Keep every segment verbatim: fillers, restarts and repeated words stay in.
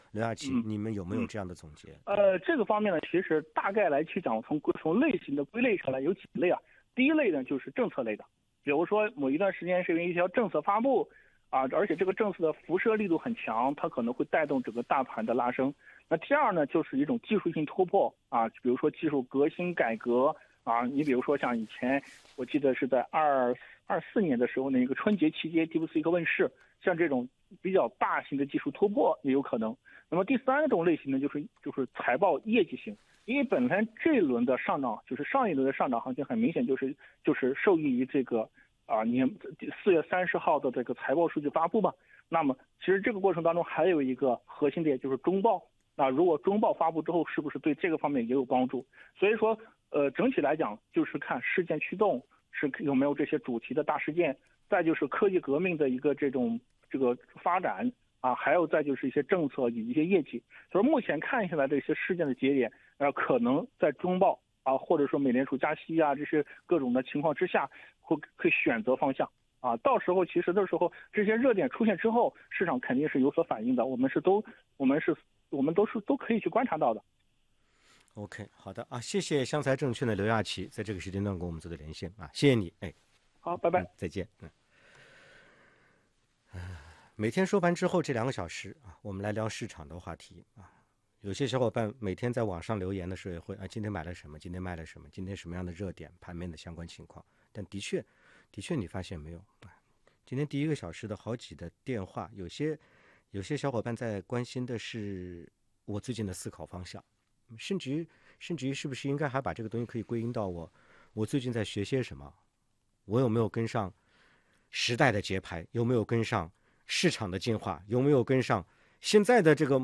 刘亚琦， 嗯、 你们有没有这样的总结？ 呃，这个方面呢，其实大概来去讲，从从类型的归类上来有几类啊。第一类呢就是政策类的，比如说某一段时间是因为一条政策发布啊，而且这个政策的辐射力度很强，它可能会带动整个大盘的拉升。那第二呢，就是一种技术性突破啊，比如说技术革新改革啊，你比如说像以前我记得是在二二四年的时候，那个春节期间 DeepSeek 问世，像这种比较大型的技术突破也有可能。那么第三种类型呢，就是就是财报业绩型，因为本来这一轮的上涨，就是上一轮的上涨行情，很明显就是就是受益于这个啊年四月三十号的这个财报数据发布嘛。那么其实这个过程当中还有一个核心点就是中报。那如果中报发布之后，是不是对这个方面也有帮助？所以说，呃，整体来讲就是看事件驱动是有没有这些主题的大事件，再就是科技革命的一个这种这个发展啊，还有再就是一些政策与一些业绩。所以目前看下来这些事件的节点，呃，可能在中报啊，或者说美联储加息啊这些各种的情况之下，会会选择方向。啊，到时候其实的时候，这些热点出现之后，市场肯定是有所反应的。我们是都，我们是，我们都是都可以去观察到的。 OK， 好的啊，谢谢湘财证券的刘亚琦在这个时间段跟我们做的连线啊，谢谢你，哎， 好，拜拜， 嗯、再见。嗯，每天收盘之后这两个小时啊，我们来聊市场的话题啊。有些小伙伴每天在网上留言的时候也会啊，今天买了什么，今天卖了什么，今天什么样的热点，盘面的相关情况。但的确。的确，你发现没有？今天第一个小时的好几的电话，有些有些小伙伴在关心的是我最近的思考方向，甚至于甚至于是不是应该还把这个东西可以归因到我我最近在学些什么，我有没有跟上时代的节拍，有没有跟上市场的进化，有没有跟上现在的这个，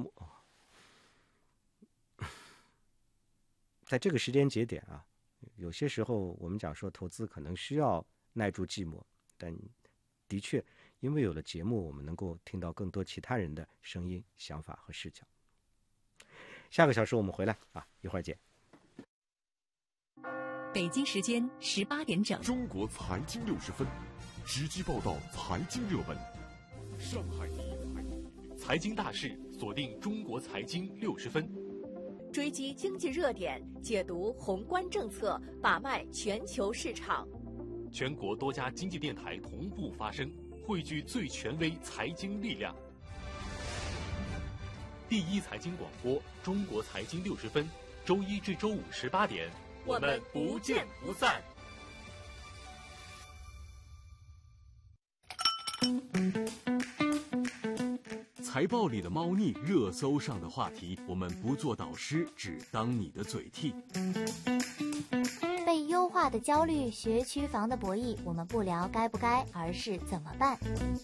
在这个时间节点啊，有些时候我们讲说投资可能需要耐住寂寞，但的确，因为有了节目，我们能够听到更多其他人的声音、想法和视角。下个小时我们回来啊，一会儿见。 北京时间十八点整， 中国财经六十分，直击报道财经热门。上海第一财经大事，锁定中国财经六十分。 追击经济热点，解读宏观政策，把脉全球市场。 全国多家经济电台同步发声，汇聚最权威财经力量。第一财经广播，中国财经六十分，周一至周五十八点， 我们不见不散。 财报里的猫腻，热搜上的话题，我们不做导师，只当你的嘴替。 被优化的焦虑，学区房的博弈，我们不聊该不该，而是怎么办。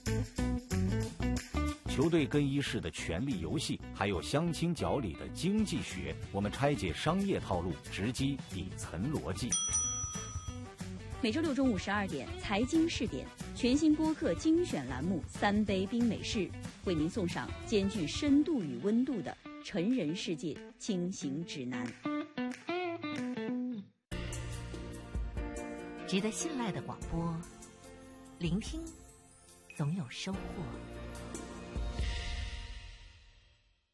球队更衣室的权力游戏，还有相亲角里的经济学，我们拆解商业套路，直击底层逻辑。 每周六中午十二点，财经试点全新播客精选栏目《三杯冰美式》，为您送上兼具深度与温度的成人世界轻行指南。 值得信赖的广播，聆听总有收获。